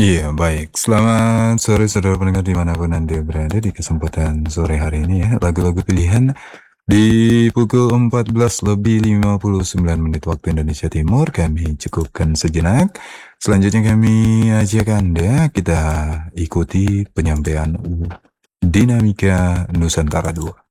Iya, baik. Selamat sore saudara pendengar dimanapun Anda berada di kesempatan sore hari ini ya. Lagu-lagu pilihan di pukul 14:59 waktu Indonesia Timur kami cukupkan sejenak. Selanjutnya kami ajak Anda kita ikuti penyampaian Dinamika Nusantara 2.